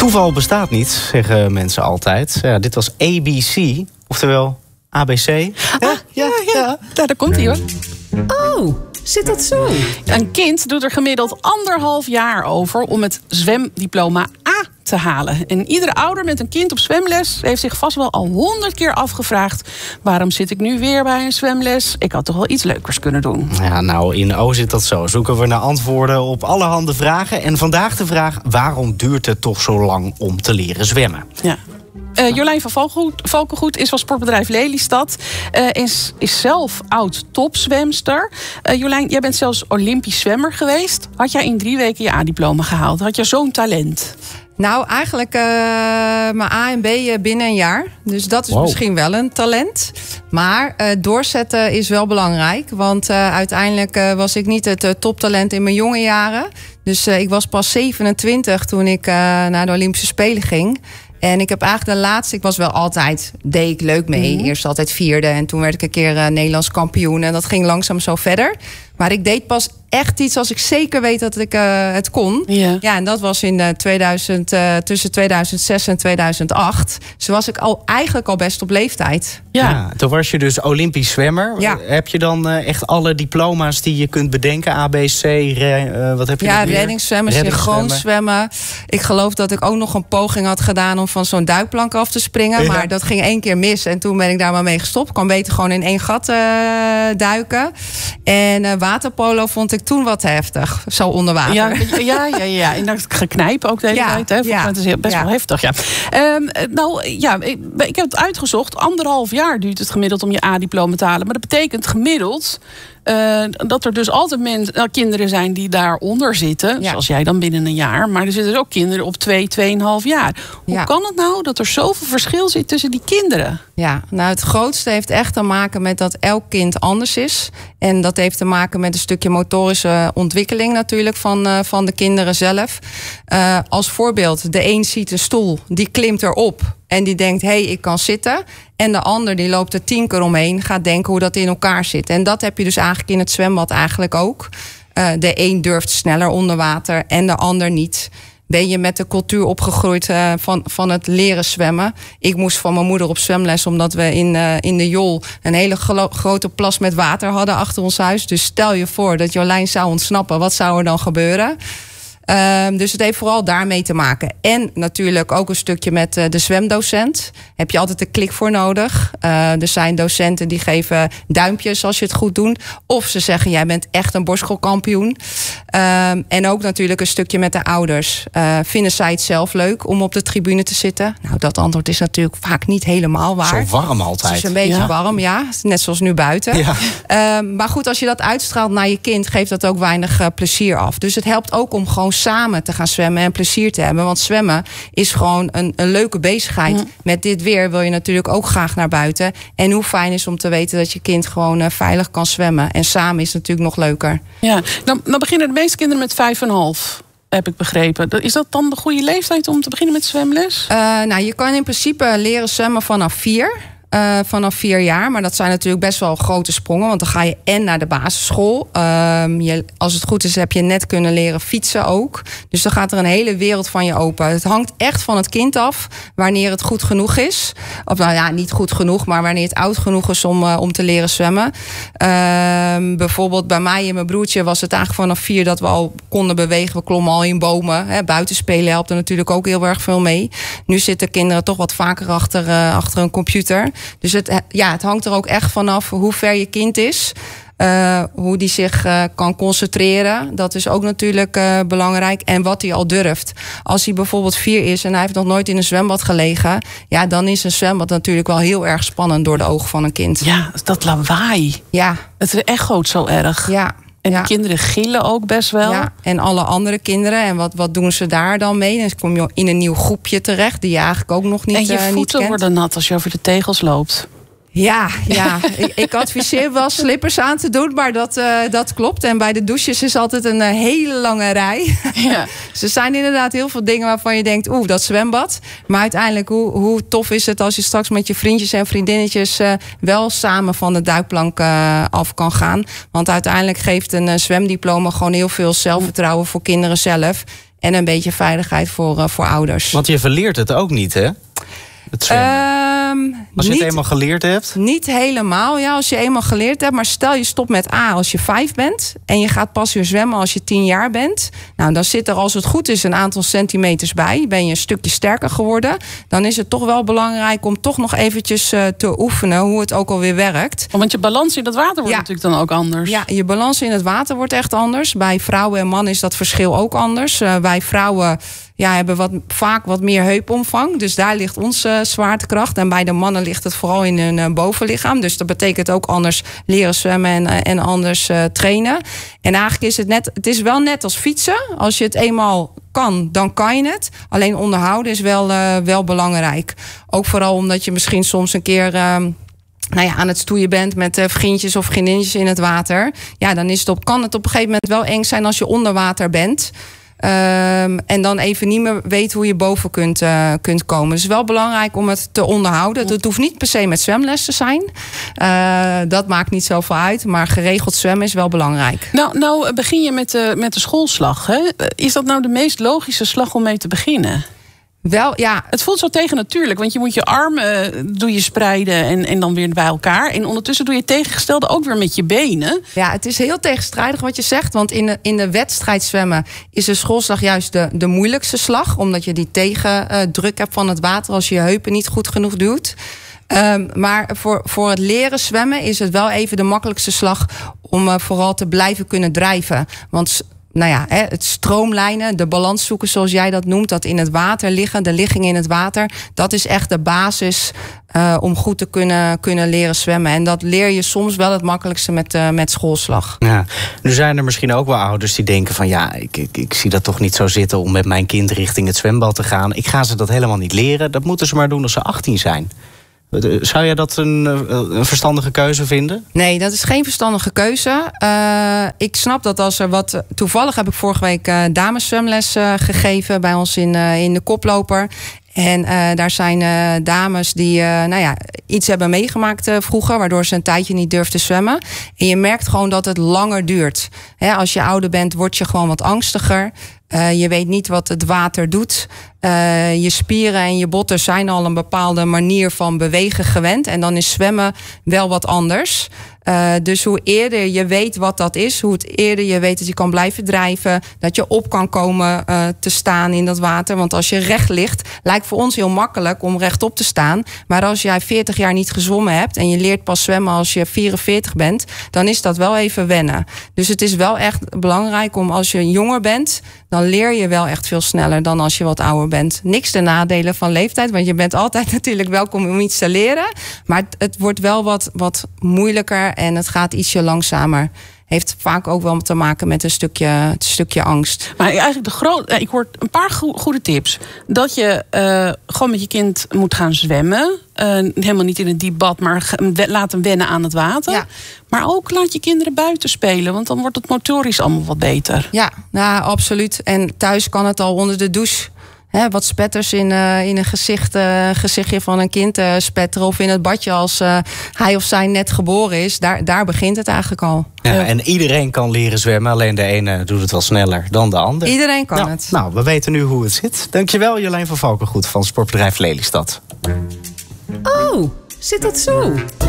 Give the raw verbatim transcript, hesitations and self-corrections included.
Toeval bestaat niet, zeggen mensen altijd. Ja, dit was A B C, oftewel A B C. Ah, ja, ja, ja. Nou, daar komt hij hoor. Oh, zit dat zo? Een kind doet er gemiddeld anderhalf jaar over om het zwemdiploma A te halen. En iedere ouder met een kind op zwemles heeft zich vast wel al honderd keer afgevraagd: waarom zit ik nu weer bij een zwemles? Ik had toch wel iets leukers kunnen doen. Ja, nou, in O zit dat zo. Zoeken we naar antwoorden op allerhande vragen. En vandaag de vraag: waarom duurt het toch zo lang om te leren zwemmen? Ja. Uh, Jolijn van Valkengoed, Valkengoed is van sportbedrijf Lelystad. Uh, is, is zelf oud topzwemster. Uh, Jolijn, jij bent zelfs Olympisch zwemmer geweest. Had jij in drie weken je A-diploma gehaald? Had je zo'n talent? Nou, eigenlijk uh, mijn A en B binnen een jaar. Dus dat is wow. misschien wel een talent. Maar uh, doorzetten is wel belangrijk. Want uh, uiteindelijk uh, was ik niet het uh, toptalent in mijn jonge jaren. Dus uh, ik was pas zevenentwintig toen ik uh, naar de Olympische Spelen ging. En ik heb eigenlijk de laatste, ik was wel altijd, deed ik leuk mee. Mm-hmm. Eerst altijd vierde en toen werd ik een keer uh, Nederlands kampioen. En dat ging langzaam zo verder. Maar ik deed pas echt iets als ik zeker weet dat ik uh, het kon. Yeah. Ja, en dat was in uh, tweeduizend, uh, tussen tweeduizend zes en tweeduizend acht. Dus was ik al, eigenlijk al best op leeftijd. Ja, ja, toen was je dus Olympisch zwemmer. Ja. Heb je dan uh, echt alle diploma's die je kunt bedenken? A B C, re, uh, wat heb je Ja, nog meer? reddingszwemmen, synchroon zwemmen. Ik geloof dat ik ook nog een poging had gedaan om van zo'n duikplank af te springen. Ja. Maar dat ging één keer mis en toen ben ik daar maar mee gestopt. Ik kon beter gewoon in één gat uh, duiken. En uh, waterpolo vond ik toen wat heftig, zo onder water. Ja, ja, ja, ja. En dat geknijpen ook de hele ja, tijd. Hè? Ja, het is best ja. wel heftig. Ja. Um, nou, ja, ik, ik heb het uitgezocht. Anderhalf jaar duurt het gemiddeld om je A-diploma te halen. Maar dat betekent gemiddeld Uh, dat er dus altijd mensen, nou, kinderen zijn die daaronder zitten. Ja. Zoals jij dan binnen een jaar. Maar er zitten dus ook kinderen op twee, tweeënhalf jaar. Hoe ja. kan het nou dat er zoveel verschil zit tussen die kinderen? Ja, nou het grootste heeft echt te maken met dat elk kind anders is. En dat heeft te maken met een stukje motorische ontwikkeling natuurlijk van, uh, van de kinderen zelf. Uh, als voorbeeld, de een ziet een stoel, die klimt erop. En die denkt, hé, hey, ik kan zitten. En de ander die loopt er tien keer omheen. Gaat denken hoe dat in elkaar zit. En dat heb je dus eigenlijk in het zwembad eigenlijk ook. Uh, de een durft sneller onder water en de ander niet. Ben je met de cultuur opgegroeid uh, van, van het leren zwemmen? Ik moest van mijn moeder op zwemles, omdat we in, uh, in de Jol een hele gelo- grote plas met water hadden achter ons huis. Dus stel je voor dat Jolijn zou ontsnappen. Wat zou er dan gebeuren? Um, dus het heeft vooral daarmee te maken. En natuurlijk ook een stukje met uh, de zwemdocent. Heb je altijd een klik voor nodig. Uh, er zijn docenten die geven duimpjes als je het goed doet. Of ze zeggen, jij bent echt een borstschoolkampioen. Um, en ook natuurlijk een stukje met de ouders. Uh, vinden zij het zelf leuk om op de tribune te zitten? Nou, dat antwoord is natuurlijk vaak niet helemaal waar. Zo warm altijd. Het is een beetje ja. warm, ja. Net zoals nu buiten. Ja. Um, maar goed, als je dat uitstraalt naar je kind, geeft dat ook weinig uh, plezier af. Dus het helpt ook om gewoon samen te gaan zwemmen en plezier te hebben. Want zwemmen is gewoon een, een leuke bezigheid. Mm. Met dit weer wil je natuurlijk ook graag naar buiten. En hoe fijn is om te weten dat je kind gewoon uh, veilig kan zwemmen. En samen is het natuurlijk nog leuker. Ja, dan, dan beginnen de meeste kinderen met vijf en half. Heb ik begrepen. Is dat dan de goede leeftijd om te beginnen met zwemles? Uh, nou, je kan in principe leren zwemmen vanaf vier. Uh, vanaf vier jaar. Maar dat zijn natuurlijk best wel grote sprongen. Want dan ga je en naar de basisschool. Uh, je, als het goed is heb je net kunnen leren fietsen ook. Dus dan gaat er een hele wereld van je open. Het hangt echt van het kind af wanneer het goed genoeg is. Of nou ja, niet goed genoeg, maar wanneer het oud genoeg is om, uh, om te leren zwemmen. Uh, bijvoorbeeld bij mij en mijn broertje was het eigenlijk vanaf vier dat we al konden bewegen. We klommen al in bomen. Hè. Buitenspelen helpt er natuurlijk ook heel erg veel mee. Nu zitten kinderen toch wat vaker achter, uh, achter een computer. Dus het, ja, het hangt er ook echt vanaf hoe ver je kind is. Uh, hoe die zich uh, kan concentreren. Dat is ook natuurlijk uh, belangrijk. En wat hij al durft. Als hij bijvoorbeeld vier is en hij heeft nog nooit in een zwembad gelegen. Ja, dan is een zwembad natuurlijk wel heel erg spannend door de ogen van een kind. Ja, dat lawaai. Ja. Het echoot zo erg. Ja. En ja. de kinderen gillen ook best wel. Ja, en alle andere kinderen. En wat, wat doen ze daar dan mee? Dan kom je in een nieuw groepje terecht die je eigenlijk ook nog niet kent. En je voeten uh, worden nat als je over de tegels loopt. Ja, ja. ik, ik adviseer wel slippers aan te doen, maar dat, uh, dat klopt. En bij de douches is altijd een uh, hele lange rij. Ja. Dus er zijn inderdaad heel veel dingen waarvan je denkt, oeh, dat zwembad. Maar uiteindelijk, hoe, hoe tof is het als je straks met je vriendjes en vriendinnetjes uh, wel samen van de duikplank uh, af kan gaan. Want uiteindelijk geeft een uh, zwemdiploma gewoon heel veel zelfvertrouwen voor kinderen zelf. En een beetje veiligheid voor, uh, voor ouders. Want je verleert het ook niet, hè? Het zwemmen. Um, als je niet, het eenmaal geleerd hebt? Niet helemaal, ja, als je eenmaal geleerd hebt. Maar stel je stopt met A als je vijf bent. En je gaat pas weer zwemmen als je tien jaar bent. Nou, dan zit er als het goed is een aantal centimeters bij. Ben je een stukje sterker geworden. Dan is het toch wel belangrijk om toch nog eventjes uh, te oefenen hoe het ook alweer werkt. Want je balans in het water wordt ja. natuurlijk dan ook anders. Ja, je balans in het water wordt echt anders. Bij vrouwen en mannen is dat verschil ook anders. Uh, wij vrouwen... Ja, hebben wat, vaak wat meer heupomvang. Dus daar ligt onze uh, zwaartekracht. En bij de mannen ligt het vooral in hun uh, bovenlichaam. Dus dat betekent ook anders leren zwemmen en, uh, en anders uh, trainen. En eigenlijk is het net, het is wel net als fietsen. Als je het eenmaal kan, dan kan je het. Alleen onderhouden is wel, uh, wel belangrijk. Ook vooral omdat je misschien soms een keer... Uh, Nou ja, aan het stoeien bent met uh, vriendjes of vriendinnetjes in het water. Ja, dan is het op, kan het op een gegeven moment wel eng zijn als je onder water bent. Um, en dan even niet meer weet hoe je boven kunt, uh, kunt komen. Het is wel belangrijk om het te onderhouden. Het hoeft niet per se met zwemles te zijn. Uh, dat maakt niet zoveel uit. Maar geregeld zwemmen is wel belangrijk. Nou, nou begin je met de, met de schoolslag. Hè? Is dat nou de meest logische slag om mee te beginnen? Wel, ja. Het voelt zo tegennatuurlijk, want je moet je armen uh, doe je spreiden en, en dan weer bij elkaar. En ondertussen doe je het tegengestelde ook weer met je benen. Ja, het is heel tegenstrijdig wat je zegt. Want in de, in de wedstrijd zwemmen is de schoolslag juist de, de moeilijkste slag. Omdat je die tegendruk hebt van het water als je je heupen niet goed genoeg duwt. Um, maar voor, voor het leren zwemmen is het wel even de makkelijkste slag om uh, vooral te blijven kunnen drijven. Want... Nou ja, het stroomlijnen, de balans zoeken zoals jij dat noemt, dat in het water liggen, de ligging in het water, dat is echt de basis uh, om goed te kunnen, kunnen leren zwemmen. En dat leer je soms wel het makkelijkste met, uh, met schoolslag. Ja, nu zijn er misschien ook wel ouders die denken van ja, ik, ik, ik zie dat toch niet zo zitten om met mijn kind richting het zwembad te gaan. Ik ga ze dat helemaal niet leren, dat moeten ze maar doen als ze achttien zijn. Zou jij dat een, een verstandige keuze vinden? Nee, dat is geen verstandige keuze. Uh, ik snap dat als er wat... Toevallig heb ik vorige week uh, dameszwemles uh, gegeven bij ons in, uh, in de Koploper. En uh, daar zijn uh, dames die uh, nou ja, iets hebben meegemaakt uh, vroeger, waardoor ze een tijdje niet durfden zwemmen. En je merkt gewoon dat het langer duurt. He, als je ouder bent, word je gewoon wat angstiger. Uh, je weet niet wat het water doet. Uh, je spieren en je botten zijn al een bepaalde manier van bewegen gewend. En dan is zwemmen wel wat anders. Uh, dus hoe eerder je weet wat dat is, hoe het eerder je weet dat je kan blijven drijven, dat je op kan komen uh, te staan in dat water. Want als je recht ligt, lijkt voor ons heel makkelijk om rechtop te staan. Maar als jij veertig jaar niet gezwommen hebt en je leert pas zwemmen als je vierenveertig bent, dan is dat wel even wennen. Dus het is wel echt belangrijk om als je jonger bent, dan leer je wel echt veel sneller dan als je wat ouder bent. Niks ten nadele van leeftijd, want je bent altijd natuurlijk welkom om iets te leren. Maar het, het wordt wel wat, wat moeilijker en het gaat ietsje langzamer. Heeft vaak ook wel te maken met een stukje, een stukje angst. Maar eigenlijk de groot, ik hoor een paar goede tips. Dat je uh, gewoon met je kind moet gaan zwemmen. Uh, helemaal niet in een diep bad, maar laat hem wennen aan het water. Ja. Maar ook laat je kinderen buiten spelen, want dan wordt het motorisch allemaal wat beter. Ja, nou, absoluut. En thuis kan het al onder de douche. He, wat spetters in, uh, in een gezicht, uh, gezichtje van een kind uh, spetteren. Of in het badje als uh, hij of zij net geboren is. Daar, daar begint het eigenlijk al. Ja, en iedereen kan leren zwemmen. Alleen de ene doet het wel sneller dan de ander. Iedereen kan nou, het. Nou, we weten nu hoe het zit. Dankjewel Jolijn van Valkengoed van Sportbedrijf Lelystad. Oh, zit dat zo?